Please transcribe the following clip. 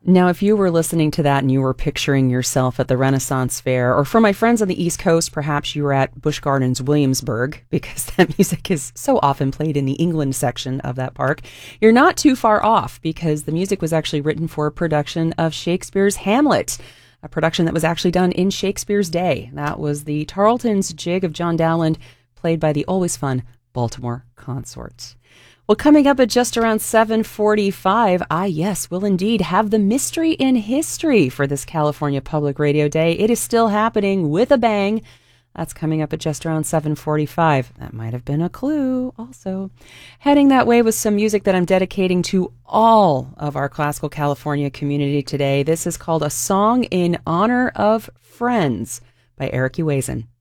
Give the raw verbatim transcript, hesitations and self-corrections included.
Now, if you were listening to that and you were picturing yourself at the Renaissance Fair, or for my friends on the East Coast, perhaps you were at Busch Gardens Williamsburg, because that music is so often played in the England section of that park, you're not too far off, because the music was actually written for a production of Shakespeare's Hamlet, a production that was actually done in Shakespeare's day. That was the Tarleton's Jig of John Dowland, played by the always fun Baltimore Consorts. Well, coming up at just around seven forty-five, ah, yes, we'll indeed have the Mystery in History for this California Public Radio Day. It is still happening with a bang. That's coming up at just around seven forty-five. That might have been a clue also. Heading that way with some music that I'm dedicating to all of our classical California community today. This is called A Song in Honor of Friends by Eric Uezen.